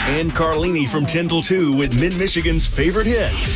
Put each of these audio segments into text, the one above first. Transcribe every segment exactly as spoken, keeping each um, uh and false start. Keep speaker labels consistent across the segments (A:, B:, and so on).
A: And Carlini from ten till two with Mid-Michigan's favorite hits.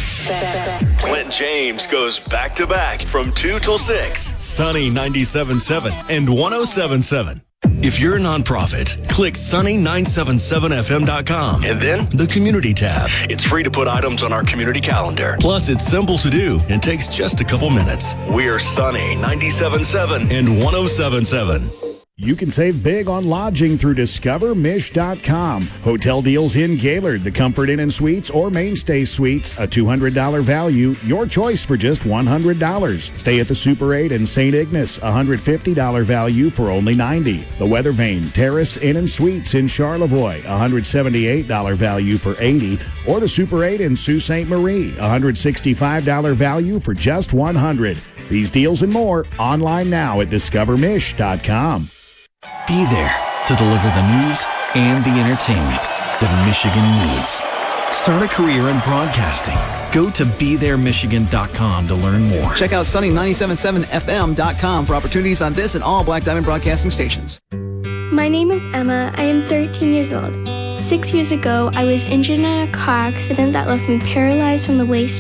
A: Clint James goes back-to-back from two till six. Sunny ninety-seven point seven and one oh seven point seven. If you're a nonprofit, click sunny nine seven seven f m dot com and then the Community tab. It's free to put items on our community calendar. Plus, it's simple to do and takes just a couple minutes. We're Sunny ninety-seven point seven and one oh seven point seven.
B: You can save big on lodging through discover mish dot com. Hotel deals in Gaylord, the Comfort Inn and Suites or Mainstay Suites, a two hundred dollars value, your choice for just one hundred dollars. Stay at the Super eight in Saint Ignace, a one hundred fifty dollars value for only ninety dollars. The Weather Vane Terrace Inn and Suites in Charlevoix, a one hundred seventy-eight dollars value for eighty dollars. Or the Super eight in Sault Ste. Marie, a one hundred sixty-five dollars value for just one hundred dollars. These deals and more online now at discover mish dot com.
C: Be there to deliver the news and the entertainment that Michigan needs. Start a career in broadcasting. Go to be there michigan dot com to learn more.
D: Check out sunny nine seven seven f m dot com for opportunities on this and all Black Diamond Broadcasting stations.
E: My name is Emma. I am thirteen years old. Six years ago, I was injured in a car accident that left me paralyzed from the waist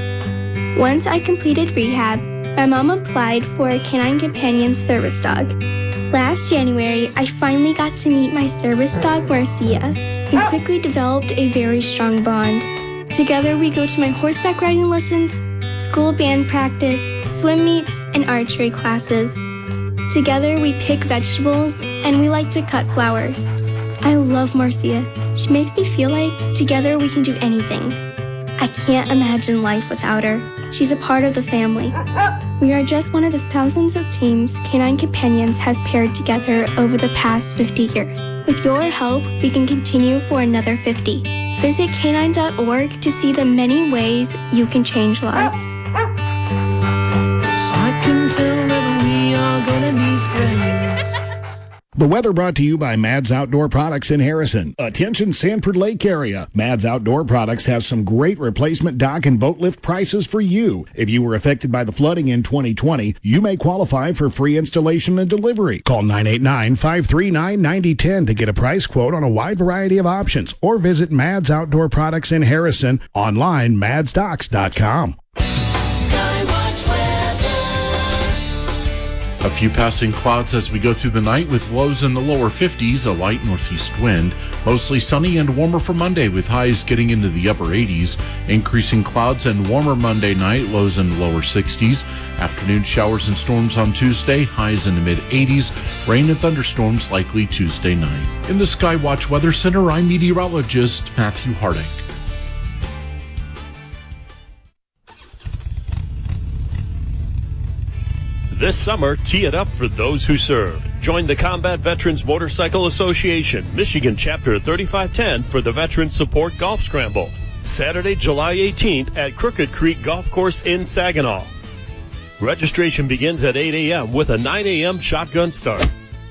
E: down. Once I completed rehab, my mom applied for a Canine Companion service dog. Last January, I finally got to meet my service dog, Marcia. We quickly developed a very strong bond. Together, we go to my horseback riding lessons, school band practice, swim meets, and archery classes. Together, we pick vegetables, and we like to cut flowers. I love Marcia. She makes me feel like together we can do anything. I can't imagine life without her. She's a part of the family. We are just one of the thousands of teams Canine Companions has paired together over the past fifty years. With your help, we can continue for another fifty. Visit canine dot org to see the many ways you can change lives.
F: I can tell that we are gonna be friends.
B: The weather brought to you by Mads Outdoor Products in Harrison. Attention Sanford Lake area. Mads Outdoor Products has some great replacement dock and boat lift prices for you. If you were affected by the flooding in twenty twenty, you may qualify for free installation and delivery. Call nine eight nine, five three nine, nine oh one oh to get a price quote on a wide variety of options or visit Mads Outdoor Products in Harrison online, mads docks dot com.
G: A few passing clouds as we go through the night with lows in the lower fifties, a light northeast wind. Mostly sunny and warmer for Monday with highs getting into the upper eighties. Increasing clouds and warmer Monday night, lows in the lower sixties. Afternoon showers and storms on Tuesday, highs in the mid eighties. Rain and thunderstorms likely Tuesday night. In the Skywatch Weather Center, I'm meteorologist Matthew Harding.
H: This summer, tee it up for those who serve. Join the Combat Veterans Motorcycle Association, Michigan Chapter thirty-five ten for the Veterans Support Golf Scramble. Saturday, July eighteenth at Crooked Creek Golf Course in Saginaw. Registration begins at eight a.m. with a nine a.m. shotgun start.